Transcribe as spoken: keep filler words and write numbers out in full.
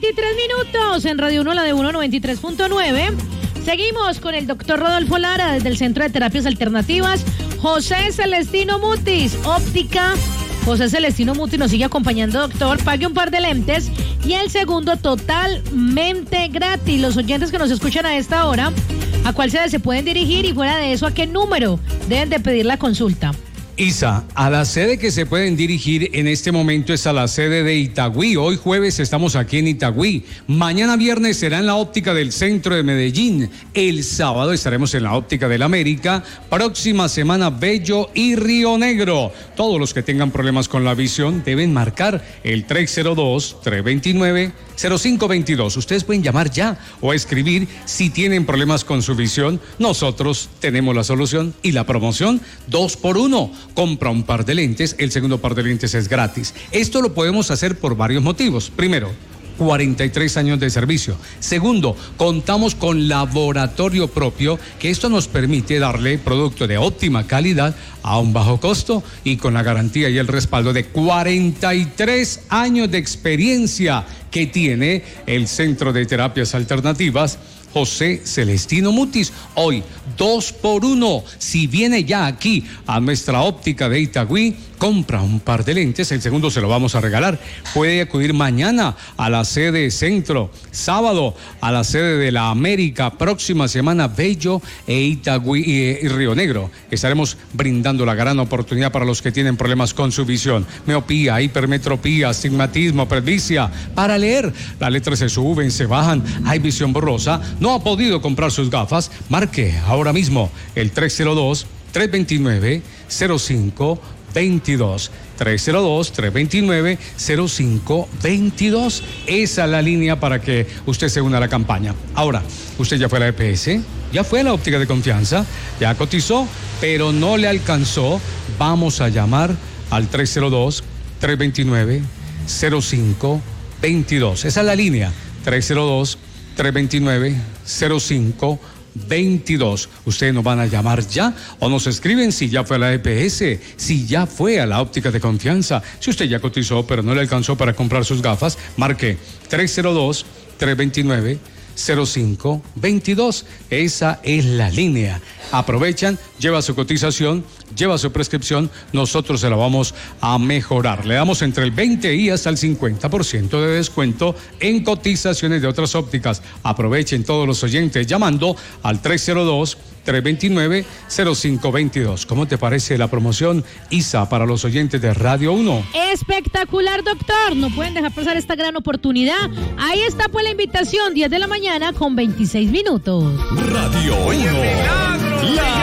veintitrés minutos en Radio uno, la de uno noventa y tres punto nueve. Seguimos con el doctor Rodolfo Lara desde el Centro de Terapias Alternativas. José Celestino Mutis, óptica. José Celestino Mutis nos sigue acompañando, doctor. Pague un par de lentes y el segundo totalmente gratis. Los oyentes que nos escuchan a esta hora, ¿a cuál sede se pueden dirigir? Y fuera de eso, ¿a qué número deben de pedir la consulta? Isa, a la sede que se pueden dirigir en este momento es a la sede de Itagüí. Hoy jueves estamos aquí en Itagüí. Mañana viernes será en la óptica del centro de Medellín. El sábado estaremos en la óptica del América. Próxima semana Bello y Río Negro. Todos los que tengan problemas con la visión deben marcar el tres cero dos, tres dos nueve, cero cinco dos dos. Ustedes pueden llamar ya o escribir si tienen problemas con su visión. Nosotros tenemos la solución y la promoción dos por uno. Compra un par de lentes, el segundo par de lentes es gratis. Esto lo podemos hacer por varios motivos. Primero, cuarenta y tres años de servicio. Segundo, contamos con laboratorio propio, que esto nos permite darle producto de óptima calidad a un bajo costo y con la garantía y el respaldo de cuarenta y tres años de experiencia que tiene el Centro de Terapias Alternativas José Celestino Mutis. Hoy, dos por uno. Si viene ya aquí a nuestra óptica de Itagüí, compra un par de lentes, el segundo se lo vamos a regalar. Puede acudir mañana a la sede Centro, sábado a la sede de la América, próxima semana Bello e Itagüí y, y Río Negro. Estaremos brindando la gran oportunidad para los que tienen problemas con su visión, miopía, hipermetropía, astigmatismo, presbicia. Para leer, las letras se suben, se bajan, hay visión borrosa, no ha podido comprar sus gafas, marque ahora mismo el tres cero dos, tres dos nueve, cero cinco veintidós. tres cero dos, tres dos nueve, cero cinco veintidós. Esa es la línea para que usted se una a la campaña. Ahora, usted ya fue a la E P S, ya fue a la óptica de confianza, ya cotizó, pero no le alcanzó. Vamos a llamar al tres cero dos, tres dos nueve, cero cinco veintidós. Esa es la línea, tres cero dos, tres dos nueve, cero cinco veintidós. Ustedes nos van a llamar ya o nos escriben si ya fue a la E P S, si ya fue a la óptica de confianza. Si usted ya cotizó pero no le alcanzó para comprar sus gafas, marque tres cero dos, tres dos nueve, cero cinco veintidós. Esa es la línea. Aprovechan, lleva su cotización, lleva su prescripción, nosotros se la vamos a mejorar. Le damos entre el veinte y hasta el cincuenta por ciento de descuento en cotizaciones de otras ópticas. Aprovechen todos los oyentes llamando al tres cero dos, tres dos nueve, cero cinco veintidós. ¿Cómo te parece la promoción, Isa, para los oyentes de Radio uno? Espectacular, doctor. No pueden dejar pasar esta gran oportunidad. Ahí está pues la invitación, diez de la mañana con veintiséis minutos. Radio uno. La